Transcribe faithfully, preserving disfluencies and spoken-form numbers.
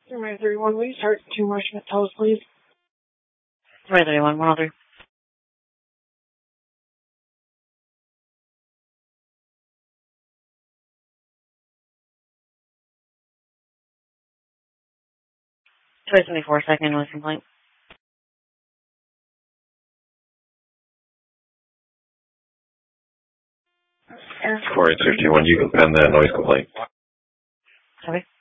Three thirty-one, will you start two more Schmidt tolls, please? Three thirty-one, one oh three. two seventy-four, second noise complaint. four eight six two one, you can pen that noise complaint. Copy.